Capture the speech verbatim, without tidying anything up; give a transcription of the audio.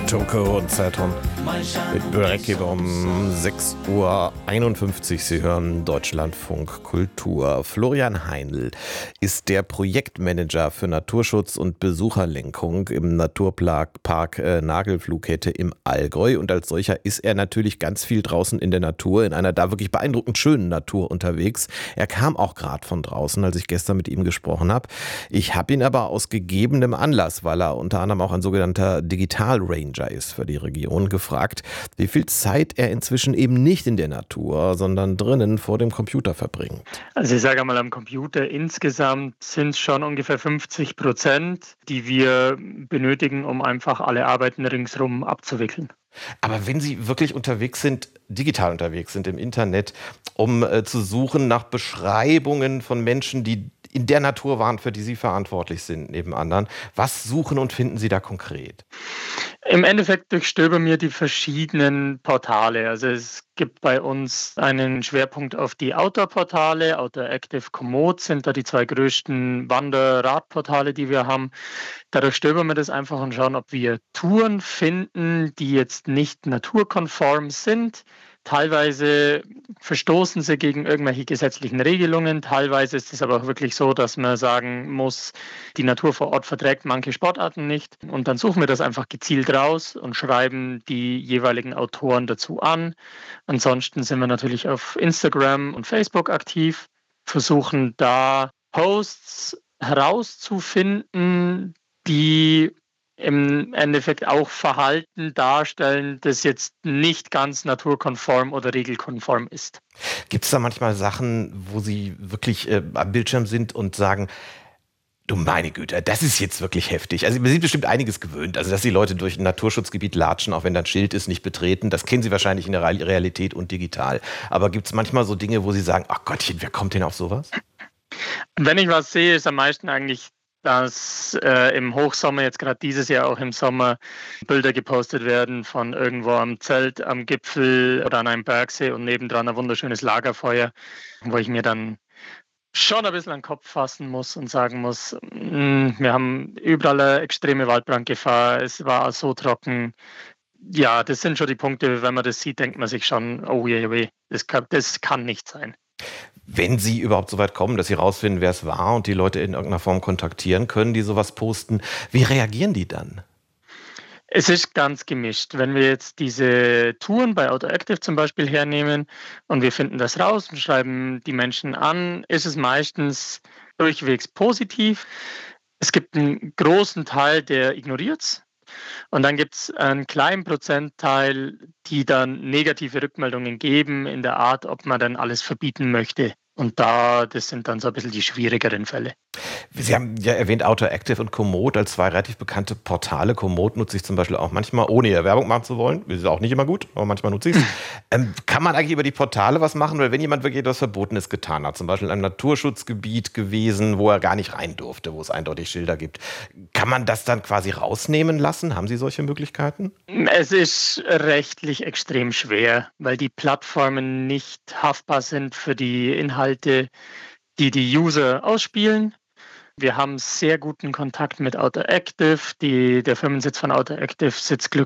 Toko und Zeitraum mit Börecke um sechs Uhr einundfünfzig. Sie hören Deutschlandfunk Kultur. Florian Heinl ist der Projektmanager für Naturschutz und Besucherlenkung im Naturpark äh, Nagelfluhkette im Allgäu. Und als solcher ist er natürlich ganz viel draußen in der Natur, in einer da wirklich beeindruckend schönen Natur unterwegs. Er kam auch gerade von draußen, als ich gestern mit ihm gesprochen habe. Ich habe ihn aber aus gegebenem Anlass, weil er unter anderem auch ein sogenannter Digital Ranger ist für die Region, gefragt, wie viel Zeit er inzwischen eben nicht in der Natur, sondern drinnen vor dem Computer verbringt. Also ich sage einmal, am Computer insgesamt sind es schon ungefähr fünfzig Prozent, die wir benötigen, um einfach alle Arbeiten ringsherum abzuwickeln. Aber wenn Sie wirklich unterwegs sind, digital unterwegs sind im Internet, um äh, zu suchen nach Beschreibungen von Menschen, die in der Natur waren, für die Sie verantwortlich sind, neben anderen, was suchen und finden Sie da konkret? Im Endeffekt durchstöbern wir die verschiedenen Portale. Also es gibt bei uns einen Schwerpunkt auf die Outdoor-Portale. Outdoor Active, Komoot sind da die zwei größten Wander-Radportale, die wir haben. Da durchstöbern wir das einfach und schauen, ob wir Touren finden, die jetzt nicht naturkonform sind. Teilweise verstoßen sie gegen irgendwelche gesetzlichen Regelungen. Teilweise ist es aber auch wirklich so, dass man sagen muss, die Natur vor Ort verträgt manche Sportarten nicht. Und dann suchen wir das einfach gezielt raus und schreiben die jeweiligen Autoren dazu an. Ansonsten sind wir natürlich auf Instagram und Facebook aktiv, versuchen da Posts herauszufinden, die im Endeffekt auch Verhalten darstellen, das jetzt nicht ganz naturkonform oder regelkonform ist. Gibt es da manchmal Sachen, wo Sie wirklich äh, am Bildschirm sind und sagen, du meine Güte, das ist jetzt wirklich heftig. Also man sind bestimmt einiges gewöhnt. Also dass die Leute durch ein Naturschutzgebiet latschen, auch wenn da ein Schild ist, nicht betreten, das kennen Sie wahrscheinlich in der Realität und digital. Aber gibt es manchmal so Dinge, wo Sie sagen, ach Gottchen, wer kommt denn auf sowas? Wenn ich was sehe, ist am meisten eigentlich, dass äh, im Hochsommer, jetzt gerade dieses Jahr auch im Sommer, Bilder gepostet werden von irgendwo am Zelt, am Gipfel oder an einem Bergsee und nebendran ein wunderschönes Lagerfeuer, wo ich mir dann schon ein bisschen an den Kopf fassen muss und sagen muss, mh, wir haben überall eine extreme Waldbrandgefahr, es war so trocken. Ja, das sind schon die Punkte, wenn man das sieht, denkt man sich schon, oh je, oh je, das kann, das kann nicht sein. Wenn Sie überhaupt so weit kommen, dass Sie rausfinden, wer es war und die Leute in irgendeiner Form kontaktieren können, die sowas posten, wie reagieren die dann? Es ist ganz gemischt. Wenn wir jetzt diese Touren bei Outdoor Active zum Beispiel hernehmen und wir finden das raus und schreiben die Menschen an, ist es meistens durchwegs positiv. Es gibt einen großen Teil, der ignoriert es. Und dann gibt es einen kleinen Prozentteil, die dann negative Rückmeldungen geben in der Art, ob man dann alles verbieten möchte. Und da, das sind dann so ein bisschen die schwierigeren Fälle. Sie haben ja erwähnt Outdoor Active und Komoot als zwei relativ bekannte Portale. Komoot nutze ich zum Beispiel auch manchmal, ohne ja Werbung machen zu wollen. Das ist auch nicht immer gut, aber manchmal nutze ich es. ähm, kann man eigentlich über die Portale was machen? Weil wenn jemand wirklich etwas Verbotenes getan hat, zum Beispiel in einem Naturschutzgebiet gewesen, wo er gar nicht rein durfte, wo es eindeutig Schilder gibt, kann man das dann quasi rausnehmen lassen? Haben Sie solche Möglichkeiten? Es ist rechtlich extrem schwer, weil die Plattformen nicht haftbar sind für die Inhalte, die die User ausspielen. Wir haben sehr guten Kontakt mit Outdoor Active. Die, der Firmensitz von Outdoor Active sitzt glücklich